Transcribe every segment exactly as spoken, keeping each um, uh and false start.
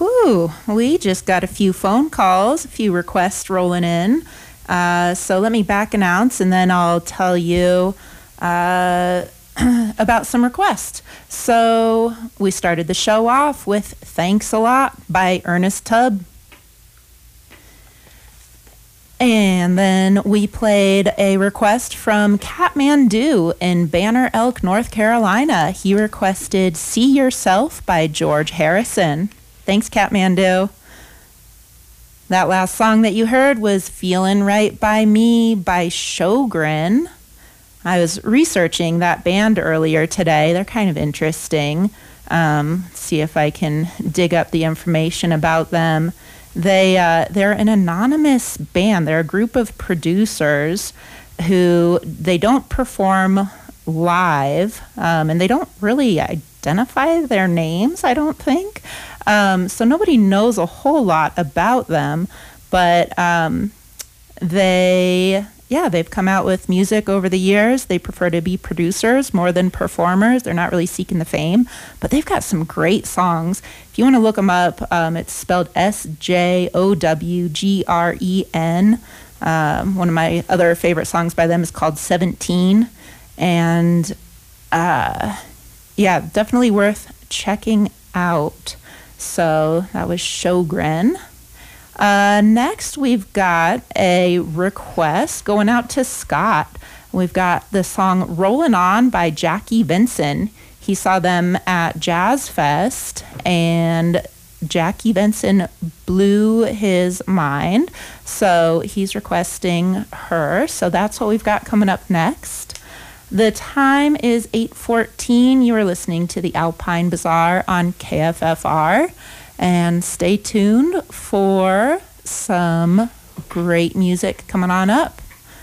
Whew, we just got a few phone calls, a few requests rolling in. Uh, so let me back announce, and then I'll tell you uh, about some requests. So we started the show off with Thanks a Lot by Ernest Tubb. And then we played a request from Kathmandu in Banner Elk, North Carolina. He requested See Yourself by George Harrison. Thanks, Kathmandu. That last song that you heard was Feelin' Right by Me by Sjogren. I was researching that band earlier today. They're kind of interesting. Um, see if I can dig up the information about them. They, uh, they're an anonymous band. They're a group of producers who, they don't perform live, um, and they don't really identify their names, I don't think. Um, so nobody knows a whole lot about them, but um, they, yeah, they've come out with music over the years. They prefer to be producers more than performers. They're not really seeking the fame, but they've got some great songs. If you want to look them up, um, it's spelled S J O W G R E N. Um, one of my other favorite songs by them is called seventeen. And uh, yeah, definitely worth checking out. So that was Sjogren. Uh, next, we've got a request going out to Scott. We've got the song Rollin' On by Jackie Vinson. He saw them at Jazz Fest, and Jackie Vinson blew his mind. So he's requesting her. So that's what we've got coming up next. The time is eight fourteen. You are listening to the Alpine Bazaar on K F F R. And stay tuned for some great music coming on up.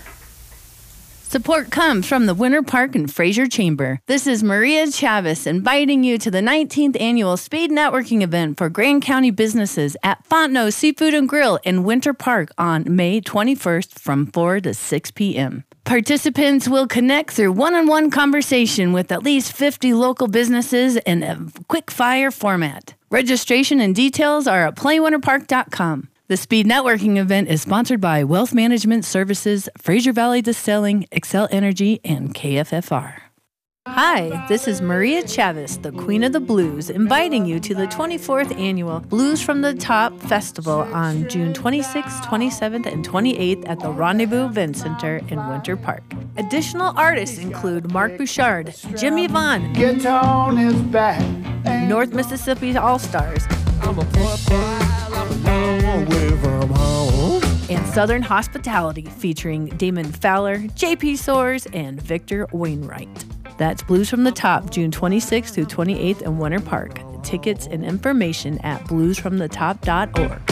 Support comes from the Winter Park and Fraser Chamber. This is Maria Chavez inviting you to the nineteenth Annual Speed Networking Event for Grand County businesses at Fontenot Seafood and Grill in Winter Park on May twenty-first from four to six p.m. Participants will connect through one-on-one conversation with at least fifty local businesses in a quick-fire format. Registration and details are at play winter park dot com. The Speed Networking event is sponsored by Wealth Management Services, Fraser Valley Distilling, Excel Energy, and K F F R. Hi, this is Maria Chavez, the Queen of the Blues, inviting you to the twenty-fourth Annual Blues from the Top Festival on June twenty-sixth, twenty-seventh, and twenty-eighth at the Rendezvous Event Center in Winter Park. Additional artists include Mark Bouchard, Jimmy Vaughn, Get on his back, North Mississippi All-Stars, I'm a I'm a long way from home. and Southern Hospitality featuring Damon Fowler, J P Soares, and Victor Wainwright. That's Blues from the Top, June twenty-sixth through twenty-eighth in Winter Park. Tickets and information at blues from the top dot org.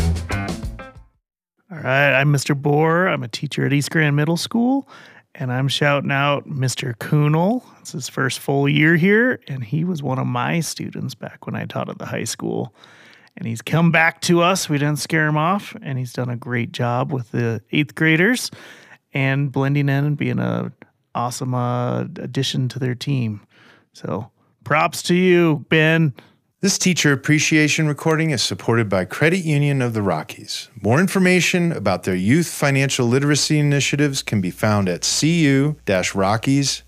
All right, I'm Mister Bohr. I'm a teacher at East Grand Middle School, and I'm shouting out Mister Kuhnel. It's his first full year here, and he was one of my students back when I taught at the high school. And he's come back to us. We didn't scare him off, and he's done a great job with the eighth graders and blending in and being a awesome uh, addition to their team. So props to you, Ben. This teacher appreciation recording is supported by Credit Union of the Rockies. More information about their youth financial literacy initiatives can be found at c u dash rockies